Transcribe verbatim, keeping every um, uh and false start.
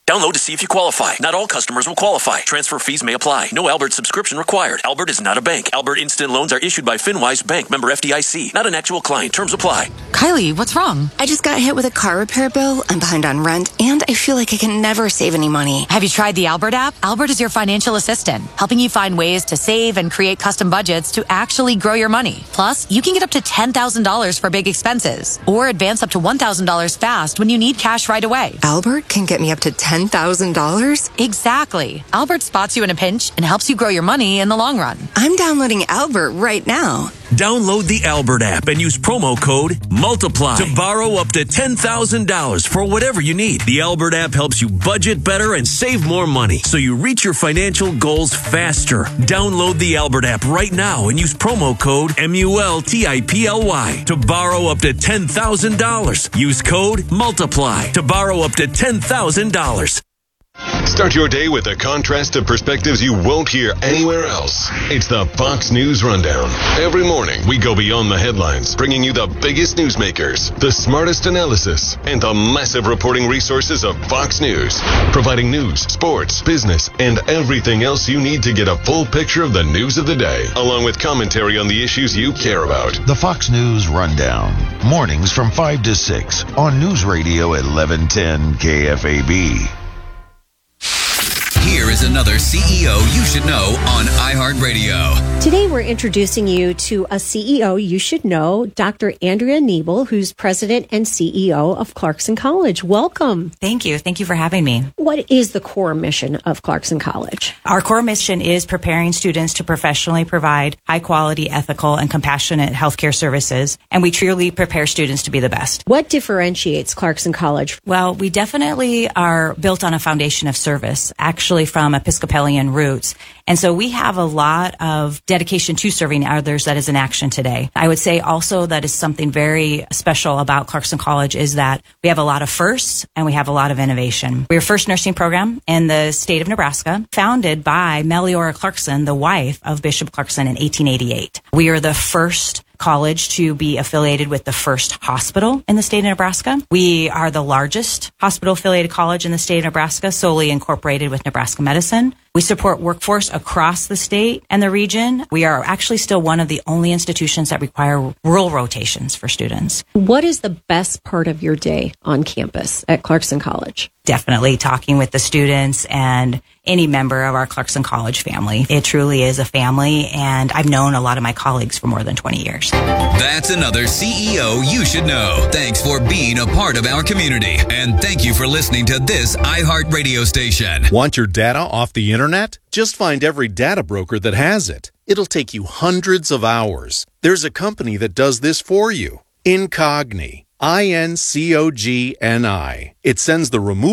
Download to see if you qualify. Not all customers will qualify. Transfer fees may apply. No Albert subscription required. Albert is not a bank. Albert Instant Loans are issued by FinWise Bank, member F D I C. Not an actual client. Terms apply. Kylie, what's wrong? I just got hit with a car repair bill. I'm behind on rent, and I feel like I can never save any money. Have you tried the Albert app? Albert is your financial assistant, helping you find ways to save and create custom budgets to actually grow your money. Plus, you can get up to ten thousand dollars for big expenses, or advance up to one thousand dollars fast when you need cash right away. Albert can get me up to ten thousand dollars? Exactly. Albert spots you in a pinch and helps you grow your money in the long run. I'm downloading Albert right now. Download the Albert app and use promo code MULTIPLY to borrow up to ten thousand dollars for whatever you need. The Albert app helps you budget better and save more money so you reach your financial goals faster. Download the Albert app right now and use promo code M U L T I P L Y to borrow up to ten thousand dollars. Use code MULTIPLY to borrow up to ten thousand dollars. Start your day with a contrast of perspectives you won't hear anywhere else. It's the Fox News Rundown. Every morning, we go beyond the headlines, bringing you the biggest newsmakers, the smartest analysis, and the massive reporting resources of Fox News, providing news, sports, business, and everything else you need to get a full picture of the news of the day, along with commentary on the issues you care about. The Fox News Rundown, mornings from five to six on News Radio eleven ten K F A B. Here is another C E O you should know on iHeartRadio. Today we're introducing you to a C E O you should know, Doctor Andrea Nebel, who's president and C E O of Clarkson College. Welcome. Thank you. Thank you for having me. What is the core mission of Clarkson College? Our core mission is preparing students to professionally provide high quality, ethical, and compassionate healthcare services, and we truly prepare students to be the best. What differentiates Clarkson College? Well, we definitely are built on a foundation of service, actually from Episcopalian roots. And so we have a lot of dedication to serving others that is in action today. I would say also that is something very special about Clarkson College is that we have a lot of firsts and we have a lot of innovation. We're first nursing program in the state of Nebraska, founded by Meliora Clarkson, the wife of Bishop Clarkson in eighteen eighty-eight. We are the first college to be affiliated with the first hospital in the state of Nebraska. We are the largest hospital-affiliated college in the state of Nebraska, solely incorporated with Nebraska Medicine. We support workforce across the state and the region. We are actually still one of the only institutions that require rural rotations for students. What is the best part of your day on campus at Clarkson College? Definitely talking with the students and any member of our Clarkson College family. It truly is a family, and I've known a lot of my colleagues for more than twenty years. That's another C E O you should know. Thanks for being a part of our community, and thank you for listening to this iHeartRadio station. Want your data off the internet? Just find every data broker that has it. It'll take you hundreds of hours. There's a company that does this for you. Incogni. I N C O G N I. It sends the removal